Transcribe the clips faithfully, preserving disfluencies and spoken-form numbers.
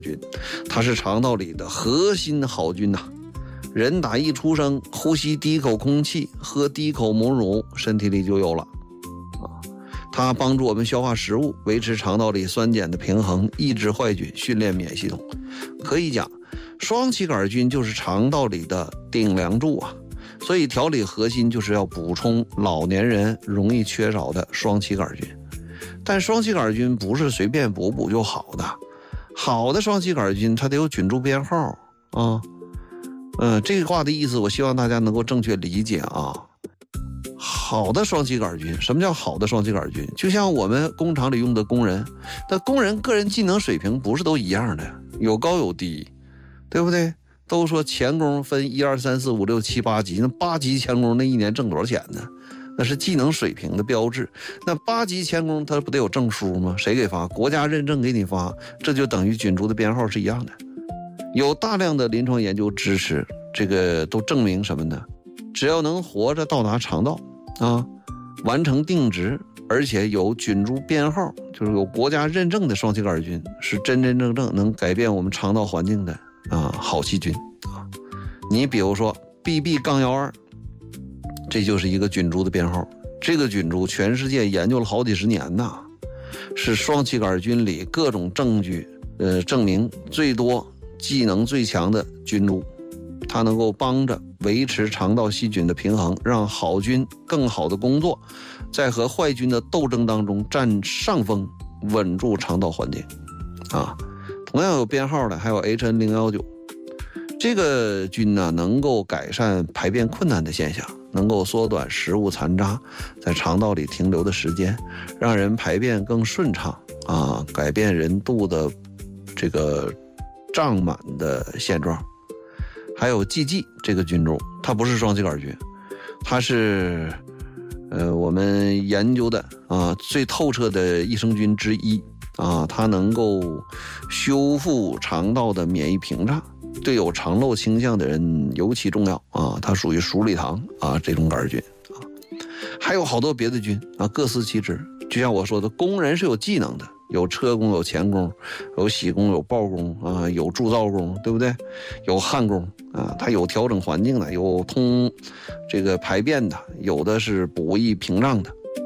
菌，它是肠道里的核心好菌呐、啊。人打一出生，呼吸第一口空气，喝第一口母乳，身体里就有了啊。它帮助我们消化食物，维持肠道里酸碱的平衡，抑制坏菌，训练免疫系统。可以讲，双歧杆菌就是肠道里的顶梁柱啊。所以调理核心就是要补充老年人容易缺少的双歧杆菌。但双歧杆菌不是随便补补就好的，好的双歧杆菌它得有菌株编号啊。嗯、呃，这个话的意思我希望大家能够正确理解啊。好的双歧杆菌，什么叫好的双歧杆菌？就像我们工厂里用的工人，那工人个人技能水平不是都一样的，有高有低，对不对？都说钳工分一二三四五六七八级，那八级钳工那一年挣多少钱呢？那是技能水平的标志。那八级钳工他不得有证书吗？谁给发？国家认证给你发，这就等于菌株的编号是一样的。有大量的临床研究支持，这个都证明什么呢？只要能活着到达肠道啊，完成定植，而且有菌株编号，就是有国家认证的双歧杆菌，是真真正正能改变我们肠道环境的啊好细菌啊。你比如说 B B 杠幺二，这就是一个菌株的编号。这个菌株全世界研究了好几十年呐，是双歧杆菌里各种证据呃证明最多、技能最强的菌株。它能够帮着维持肠道细菌的平衡，让好菌更好的工作，在和坏菌的斗争当中占上风，稳住肠道环境啊。同样有编号的还有 H N 零一九， 这个菌呢能够改善排便困难的现象，能够缩短食物残渣在肠道里停留的时间，让人排便更顺畅啊，改变人肚的这个胀满的现状。还有 G G 这个菌株，它不是双歧杆菌，它是呃我们研究的啊最透彻的益生菌之一啊，它能够修复肠道的免疫屏障，对有肠漏倾向的人尤其重要啊，它属于鼠李糖啊这种杆菌啊。还有好多别的菌啊，各司其职。就像我说的，工人是有技能的，有车工、有钳工、有铣工、有刨工啊，有铸造工，对不对？有焊工啊，它有调整环境的，有通这个排便的，有的是补益屏障的。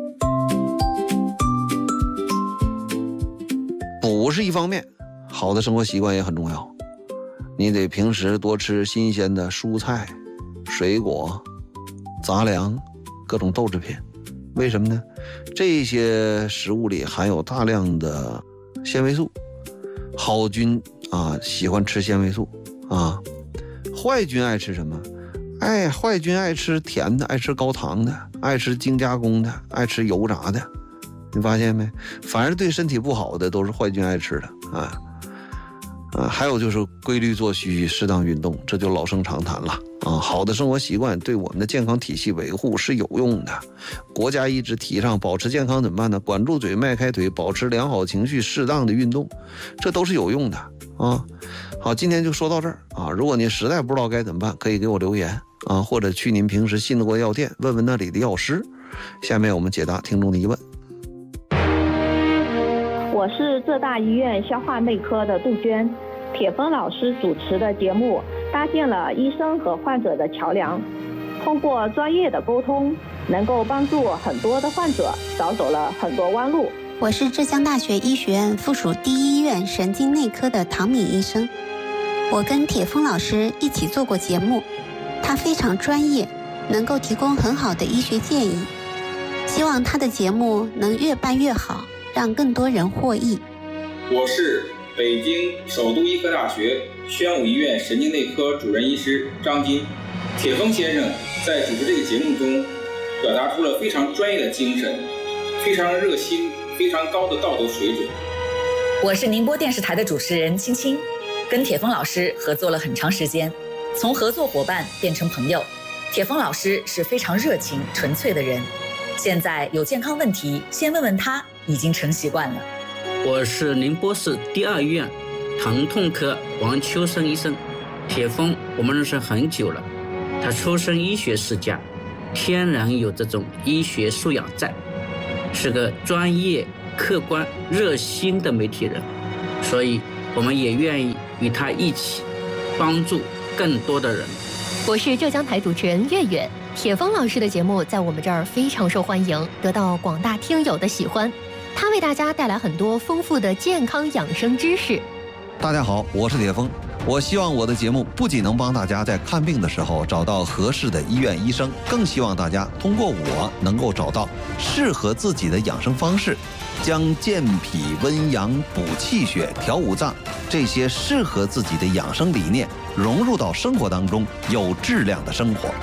补是一方面，好的生活习惯也很重要。你得平时多吃新鲜的蔬菜、水果、杂粮、各种豆制品。为什么呢？这些食物里含有大量的纤维素，好菌啊喜欢吃纤维素啊，坏菌爱吃什么？哎，坏菌爱吃甜的，爱吃高糖的，爱吃精加工的，爱吃油炸的。你发现没？反而对身体不好的都是坏菌爱吃的啊。啊，还有就是规律作息、适当运动，这就老生常谈了啊。好的生活习惯对我们的健康体系维护是有用的。国家一直提倡保持健康怎么办呢？管住嘴，迈开腿，保持良好情绪，适当的运动，这都是有用的啊。好，今天就说到这儿啊。如果您实在不知道该怎么办，可以给我留言啊，或者去您平时信得过药店问问那里的药师。下面我们解答听众的疑问。 我是浙大医院消化内科的杜鹃，铁峰老师主持的节目搭建了医生和患者的桥梁，通过专业的沟通，能够帮助很多的患者少走了很多弯路。 我是浙江大学医学院附属第一医院神经内科的唐敏医生，我跟铁峰老师一起做过节目，他非常专业，能够提供很好的医学建议，希望他的节目能越办越好，让更多人获益。 我是北京首都医科大学宣武医院神经内科主任医师张金。铁峰先生在主持这个节目中表达出了非常专业的精神，非常热心，非常高的道德水准。 我是宁波电视台的主持人青青，跟铁峰老师合作了很长时间，从合作伙伴变成朋友。铁峰老师是非常热情纯粹的人，现在有健康问题先问问他已经成习惯了。 我是宁波市第二医院疼痛科王秋生医生。铁峰我们认识很久了，他出身医学世家，天然有这种医学素养在，是个专业客观热心的媒体人，所以我们也愿意与他一起帮助更多的人。 我是浙江台主持人月月。铁峰老师的节目在我们这儿非常受欢迎，得到广大听友的喜欢。他为大家带来很多丰富的健康养生知识。 大家好，我是铁峰。我希望我的节目不仅能帮大家在看病的时候找到合适的医院医生，更希望大家通过我能够找到适合自己的养生方式，将健脾温阳、补气血、调五脏这些适合自己的养生理念融入到生活当中，有质量的生活。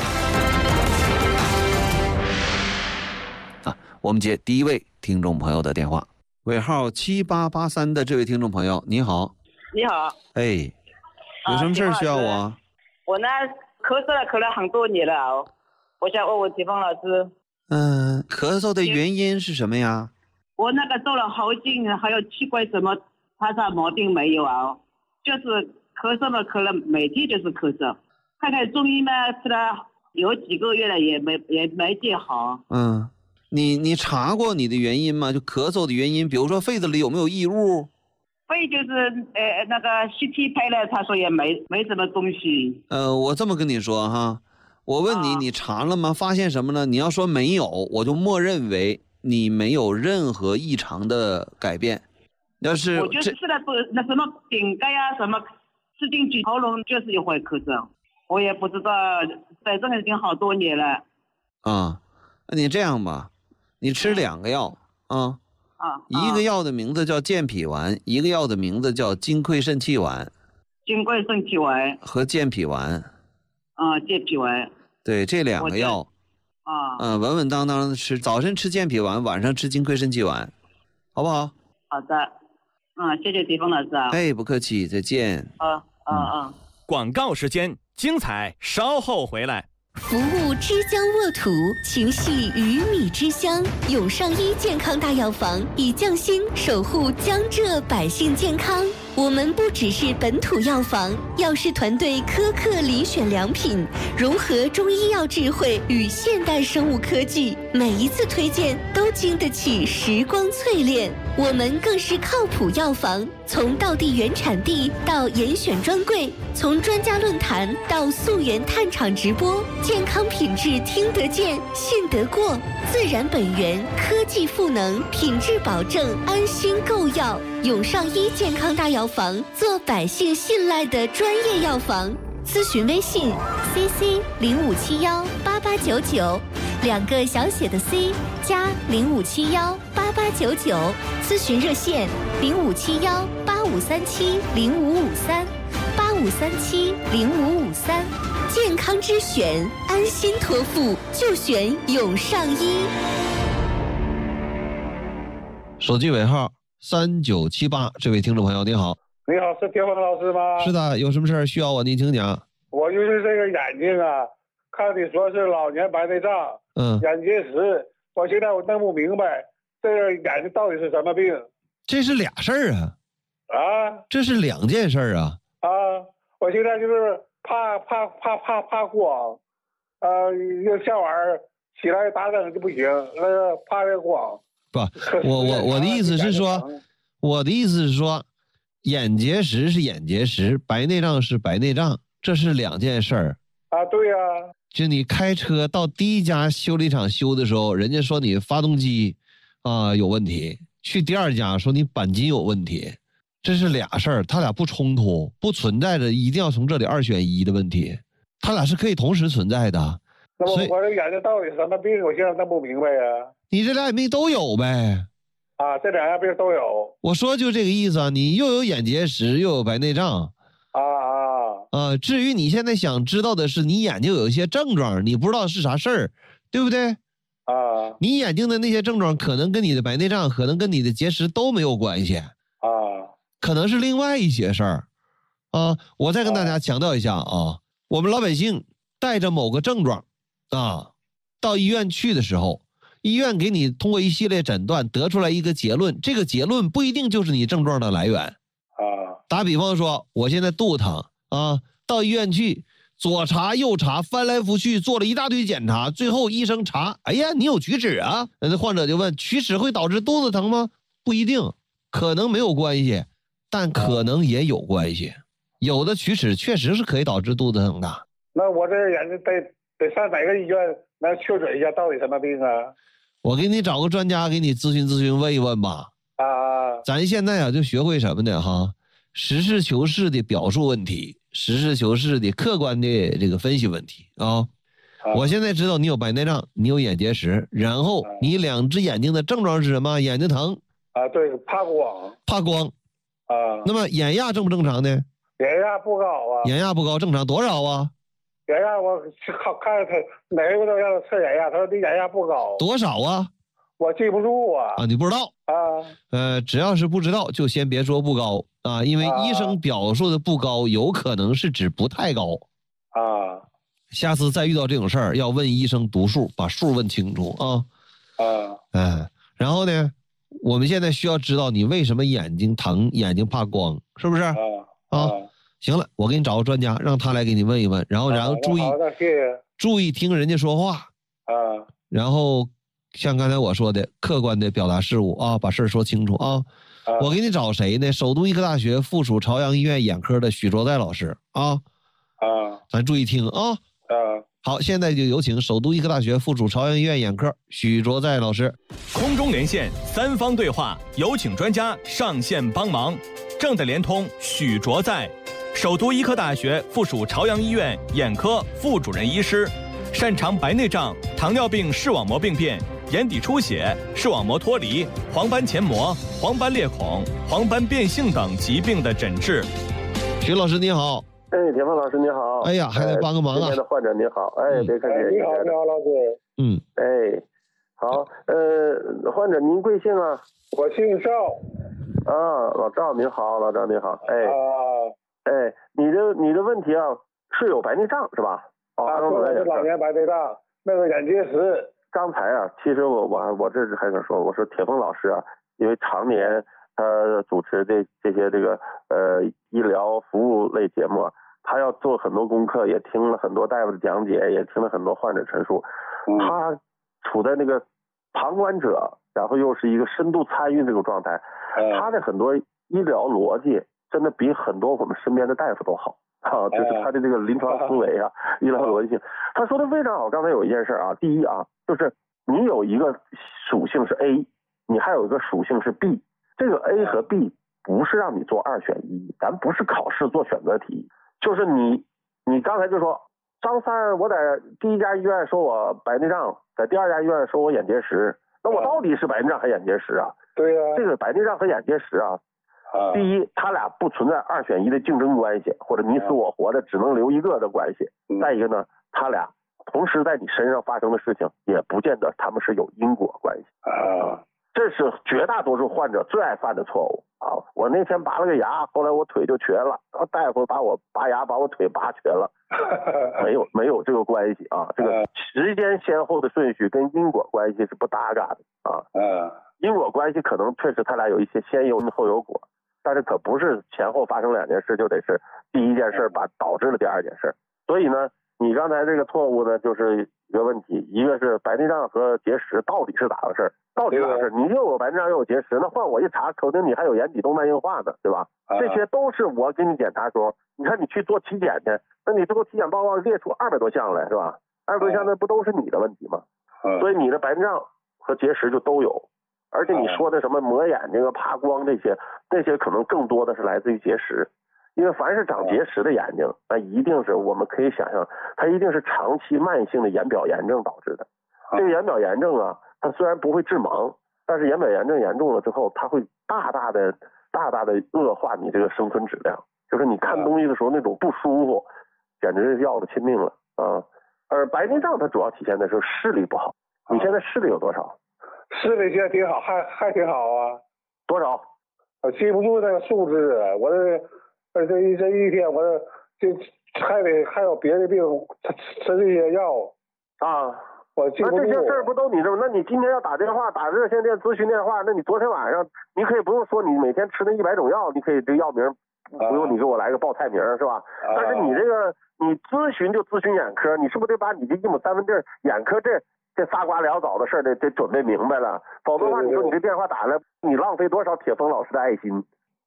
啊，我们接第一位听众朋友的电话，尾号七八八三的这位听众朋友，你好。 你好。 哎，有什么事需要我？啊、 我呢，咳嗽了，咳了很多年了，我想问问铁峰老师。 嗯，咳嗽的原因是什么呀？ 我那个做了喉镜，还有气管什么，他啥毛病没有啊？就是咳嗽了，咳了，每天就是咳嗽。看看中医呢，吃了有几个月了，也没也没见好。 嗯，你你查过你的原因吗？就咳嗽的原因，比如说肺子里有没有异物？ 肺就是呃那个 C T 拍了，他说也没没什么东西。 呃，我这么跟你说哈，我问你，啊、你查了吗？发现什么呢？你要说没有，我就默认为你没有任何异常的改变。要是我就是吃了那什么饼干呀，什么吃进去喉咙就是一会咳嗽，我也不知道，反正已经好多年了。 啊，那你这样吧，你吃两个药啊。 啊， 一个药的名字叫健脾丸，一个药的名字叫金匮肾气丸。 金匮肾气丸和健脾丸。 啊，健脾丸。 对，这两个药。 啊。 嗯，稳稳当当的吃，早晨吃健脾丸，晚上吃金匮肾气丸，好不好？ 好的。嗯，谢谢铁峰老师啊。 哎，不客气，再见。 啊啊啊！ 广告时间，精彩稍后回来。 服务之江沃土，情系鱼米之乡。永上医健康大药房以匠心守护江浙百姓健康。我们不只是本土药房，药师团队苛刻遴选良品，融合中医药智慧与现代生物科技，每一次推荐都经得起时光淬炼。我们更是靠谱药房，从道地原产地到严选专柜，从专家论坛到溯源探厂直播，健康品质听得见、信得过，自然本源，科技赋能，品质保证，安心购药。永上医健康大药房，做百姓信赖的专业药房。咨询微信 C C 零五七幺八八九九，两个小写的 C 加零五七幺八八九九。咨询热线零五七幺八五三七零五五三八五三七零五五三。健康之选，安心托付就选永上医。 手机尾号三九七八，这位听众朋友你好。 你好，是铁峰老师吗？ 是的，有什么事儿需要我？您请讲。 我就是这个眼睛啊，看你说是老年白内障， 嗯， 眼结石，我现在我弄不明白这个眼睛到底是什么病。 这是俩事儿啊。 啊？ 这是两件事儿啊。 啊，我现在就是怕怕怕怕怕光，呃，又下晚起来打灯就不行，那个怕这光。 不，我我我的意思是说，我的意思是说，眼结石是眼结石，白内障是白内障，这是两件事儿。 啊，对呀、啊。 就你开车到第一家修理厂修的时候，人家说你发动机啊、呃、有问题，去第二家说你钣金有问题，这是俩事儿，他俩不冲突，不存在着一定要从这里二选一的问题，他俩是可以同时存在的。 那么我这眼睛到底什么病？我现在弄不明白呀。 你这俩眼病都有呗。 啊，这两样病都有。 我说就这个意思啊，你又有眼结石，又有白内障。 啊啊。 啊，至于你现在想知道的是，你眼睛有一些症状，你不知道是啥事儿，对不对？ 啊。 你眼睛的那些症状可能跟你的白内障，可能跟你的结石都没有关系。 啊。 可能是另外一些事儿。啊，我再跟大家强调一下啊，我们老百姓带着某个症状啊，到医院去的时候，医院给你通过一系列诊断得出来一个结论，这个结论不一定就是你症状的来源。 啊， 打比方说，我现在肚疼啊，到医院去左查右查，翻来覆去做了一大堆检查，最后医生查，哎呀，你有龋齿啊。那患者就问，龋齿会导致肚子疼吗？不一定，可能没有关系。 但可能也有关系。有的龋齿确实是可以导致肚子疼的。 那我这眼睛得得上哪个医院能确诊一下到底什么病啊？ 我给你找个专家给你咨询咨询问一问吧。 啊，咱现在啊就学会什么呢哈？实事求是的表述问题，实事求是的客观的这个分析问题啊。啊我现在知道你有白内障，你有眼结石，然后你两只眼睛的症状是什么？眼睛疼啊，对，怕光， 怕光啊。 那么眼压正不正常呢？ 眼压不高啊。 眼压不高，正常多少啊？ 眼压我看看他哪个都让他测眼压，他说你眼压不高。 多少啊？ 我记不住啊。 啊，你不知道啊？ 呃，只要是不知道，就先别说不高啊，因为医生表述的不高，有可能是指不太高啊。 下次再遇到这种事儿，要问医生读数，把数问清楚啊。 啊。 嗯，然后呢，我们现在需要知道你为什么眼睛疼，眼睛怕光，是不是？啊。啊。行了，我给你找个专家，让他来给你问一问，然后然后注意、 啊、 注意听人家说话啊， 然后像刚才我说的，客观的表达事物啊，把事儿说清楚啊。啊我给你找谁呢？首都医科大学附属朝阳医院眼科的许卓在老师啊。 啊， 咱注意听啊。 啊， 好，现在就有请首都医科大学附属朝阳医院眼科许卓在老师。 空中连线，三方对话，有请专家上线帮忙。正在连通许卓在，首都医科大学附属朝阳医院眼科副主任医师，擅长白内障、糖尿病视网膜病变、眼底出血、视网膜脱离、黄斑前膜、黄斑裂孔、黄斑变性等疾病的诊治。 许老师你好。 哎，铁峰老师你好。 哎呀，还得帮个忙啊！今天的患者你好，哎，别客气。 你好，你好，老师。 嗯， 哎，好，呃，患者您贵姓啊？ 我姓赵。 啊，老赵您好，老赵您好。哎， 啊， 哎，你的你的问题啊，是有白内障是吧？ 哦，啊，我是老年白内障，那个眼结石。 刚才啊，其实我我我这是还想说，我说铁峰老师啊，因为常年他主持这这些这个呃医疗服务类节目啊。他要做很多功课，也听了很多大夫的讲解，也听了很多患者陈述。嗯、他处在那个旁观者，然后又是一个深度参与这种状态。嗯、他的很多医疗逻辑真的比很多我们身边的大夫都好啊，就是他的这个临床思维啊，嗯、医疗逻辑性。他说的非常好。刚才有一件事啊，第一啊，就是你有一个属性是 A， 你还有一个属性是 B。这个 A 和 B 不是让你做二选一，咱不是考试做选择题。就是你，你刚才就说张三，我在第一家医院说我白内障，在第二家医院说我眼结石，那我到底是白内障还是眼结石啊？ 对呀、啊， 这个白内障和眼结石啊，啊第一，他俩不存在二选一的竞争关系，或者你死我活的只能留一个的关系。嗯、再一个呢，他俩同时在你身上发生的事情，也不见得他们是有因果关系啊。这是绝大多数患者最爱犯的错误啊！我那天拔了个牙，后来我腿就瘸了，然后大夫把我拔牙，把我腿拔瘸了，没有没有这个关系啊！这个时间先后的顺序跟因果关系是不搭嘎的啊！嗯，因果关系可能确实他俩有一些先有因后有果，但是可不是前后发生两件事就得是第一件事把导致了第二件事。所以呢，你刚才这个错误呢，就是一个问题，一个是白内障和结石到底是咋回事？到底咋回事？你又有白内障又有结石，那换我一查，口定你还有眼底动脉硬化呢，对吧？啊、这些都是我给你检查的时候，你看你去做体检去，那你最后体检报告列出二百多项来，是吧？二百多项那不都是你的问题吗？啊、所以你的白内障和结石就都有，而且你说的什么磨眼睛啊、怕光这些，那些可能更多的是来自于结石。因为凡是长结石的眼睛，那一定是我们可以想象，它一定是长期慢性的眼表炎症导致的。这个眼表炎症啊，它虽然不会致盲，但是眼表炎症严重了之后，它会大大的、大大的恶化你这个生存质量，就是你看东西的时候那种不舒服，简直是要了亲命了啊！而白内障它主要体现的是视力不好。你现在视力有多少？ 视力现在挺好，还还挺好啊。 多少？ 我记不住那个数字，我这。而这一这一天，我这还得还有别的病，吃这些药啊。 我记不住。 那这些事儿不都你这么？那你今天要打电话打热线电咨询电话，那你昨天晚上你可以不用说你每天吃那一百种药，你可以这药名不用你给我来个报菜名是吧？啊、但是你这个你咨询就咨询眼科，你是不是得把你这一亩三分地眼科这这仨瓜俩枣的事儿得得准备明白了？否则的话，你说你这电话打来，你浪费多少铁峰老师的爱心？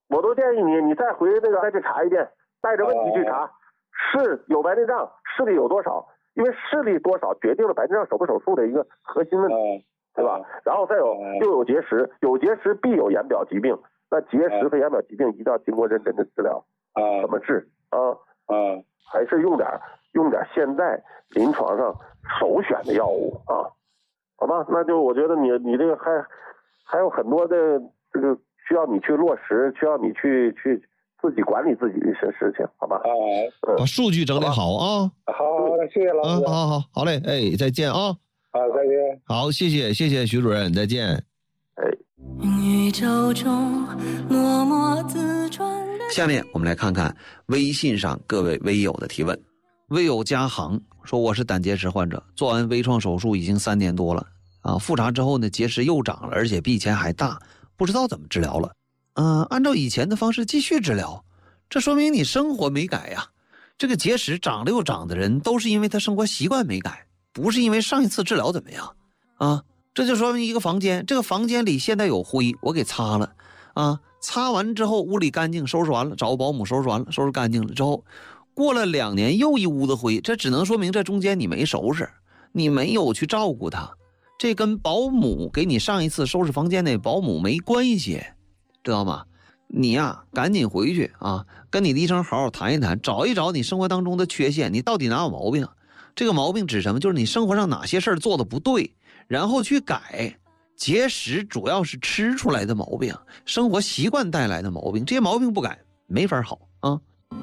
我都建议你，你再回那个再去查一遍，带着问题去查，是有白内障，视力有多少？因为视力多少决定了白内障手不手术的一个核心问题，对吧？然后再有又有结石，有结石必有眼表疾病，那结石和眼表疾病一定要经过认真的治疗，怎么治啊？啊，还是用点用点现在临床上首选的药物啊，好吧？那就我觉得你你这个还还有很多的这个需要你去落实，需要你去去自己管理自己的一些事情，好吧？ 把数据整理好啊！ 好，谢谢老师。 啊，好好好嘞，哎，再见啊！ 好，再见。 好，谢谢谢谢徐主任，再见。 哎。 宇宙中默默自转。 下面我们来看看微信上各位微友的提问。微友嘉航说：“我是胆结石患者，做完微创手术已经三年多了啊，复查之后呢，结石又长了，而且比以前还大，不知道怎么治疗了。嗯、呃，按照以前的方式继续治疗，这说明你生活没改呀。这个结石长了又长的人，都是因为他生活习惯没改，不是因为上一次治疗怎么样啊。这就说明一个房间，这个房间里现在有灰，我给擦了啊。”擦完之后屋里干净，收拾完了，找个保姆收拾完了，收拾干净了之后，过了两年又一屋子灰，这只能说明这中间你没收拾，你没有去照顾他，这跟保姆给你上一次收拾房间那保姆没关系，知道吗？你呀、啊、赶紧回去啊，跟你的医生好好谈一谈，找一找你生活当中的缺陷，你到底哪有毛病？这个毛病指什么？就是你生活上哪些事儿做的不对，然后去改。结石主要是吃出来的毛病，生活习惯带来的毛病，这些毛病不改没法好啊。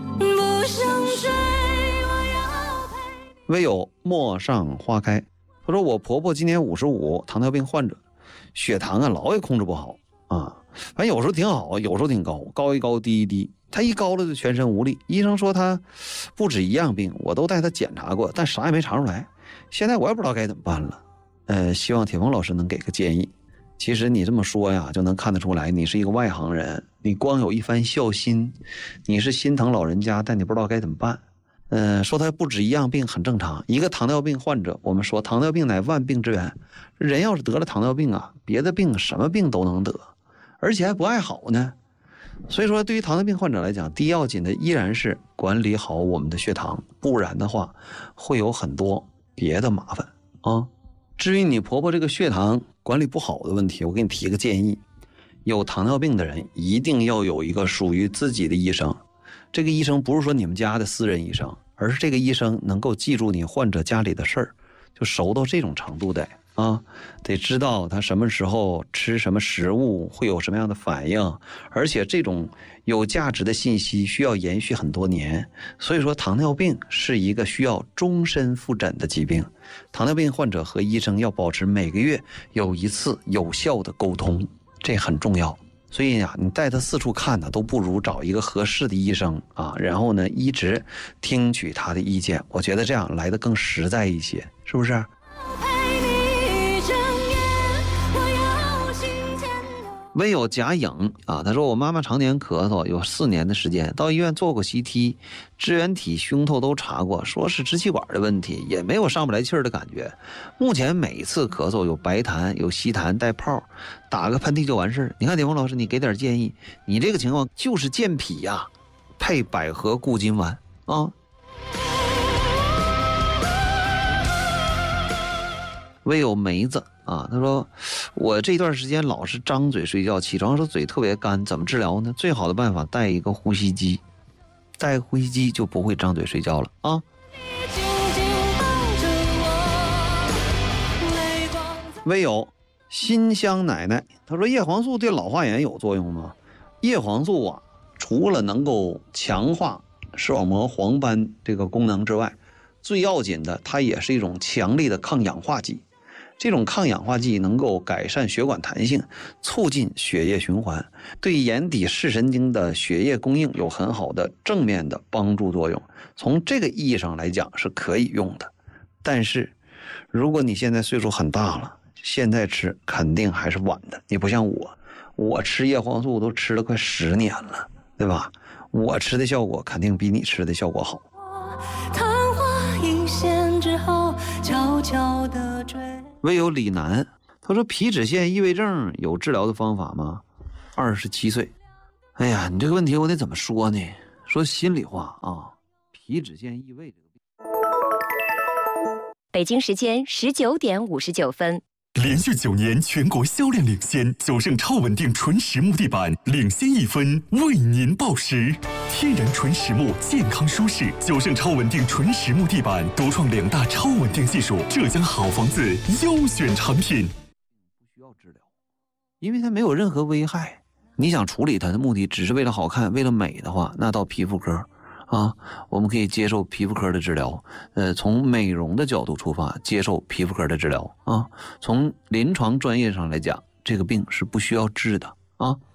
唯有陌上花开，他说我婆婆今年五十五，糖尿病患者，血糖啊老也控制不好啊，反正有时候挺好，有时候挺高，高一高低一低，她一高了就全身无力。医生说她不止一样病，我都带她检查过，但啥也没查出来。现在我也不知道该怎么办了。呃，希望铁峰老师能给个建议。其实你这么说呀，就能看得出来你是一个外行人，你光有一番孝心，你是心疼老人家，但你不知道该怎么办。呃，说他不止一样病很正常。一个糖尿病患者，我们说糖尿病乃万病之源，人要是得了糖尿病啊，别的病什么病都能得，而且还不爱好呢。所以说对于糖尿病患者来讲，第一要紧的依然是管理好我们的血糖，不然的话会有很多别的麻烦啊。至于你婆婆这个血糖管理不好的问题，我给你提个建议，有糖尿病的人一定要有一个属于自己的医生。这个医生不是说你们家的私人医生，而是这个医生能够记住你患者家里的事儿，就熟到这种程度的啊，得知道他什么时候吃什么食物会有什么样的反应，而且这种有价值的信息需要延续很多年。所以说糖尿病是一个需要终身复诊的疾病，糖尿病患者和医生要保持每个月有一次有效的沟通，这很重要。所以呀，你带他四处看呢，都不如找一个合适的医生啊，然后呢一直听取他的意见，我觉得这样来得更实在一些，是不是？唯有贾颖啊，他说我妈妈常年咳嗽，有四年的时间，到医院做过 C T， 支原体、胸透都查过，说是支气管的问题，也没有上不来气儿的感觉。目前每一次咳嗽有白痰，有稀痰带泡，打个喷嚏就完事儿。你看铁峰老师，你给点建议，你这个情况就是健脾呀、啊，配百合固金丸啊。唯有梅子啊，他说我这段时间老是张嘴睡觉，起床时候嘴特别干，怎么治疗呢？最好的办法带一个呼吸机，带呼吸机就不会张嘴睡觉了啊。唯有新香奶奶，他说叶黄素对老化炎有作用吗？叶黄素啊，除了能够强化视网膜黄斑这个功能之外，最要紧的它也是一种强力的抗氧化剂。这种抗氧化剂能够改善血管弹性，促进血液循环，对眼底视神经的血液供应有很好的正面的帮助作用。从这个意义上来讲是可以用的。但是如果你现在岁数很大了，现在吃肯定还是晚的。你不像我，我吃叶黄素都吃了快十年了，对吧？我吃的效果肯定比你吃的效果好。昙花一现之后，悄悄地追。唯有李楠，他说皮脂腺异位症有治疗的方法吗？二十七岁， 哎呀，你这个问题我得怎么说呢？说心里话啊，皮脂腺异位这个病。 北京时间十九点五十九分。 连续九年全国销量领先，九胜超稳定纯实木地板领先一分，为您报时。天然纯实木，健康舒适。九胜超稳定纯实木地板独创两大超稳定技术，浙江好房子优选产品。 不需要治疗，因为它没有任何危害。你想处理它的目的只是为了好看、为了美的话，那到皮肤科。啊，我们可以接受皮肤科的治疗，呃，从美容的角度出发，接受皮肤科的治疗啊。从临床专业上来讲，这个病是不需要治的啊。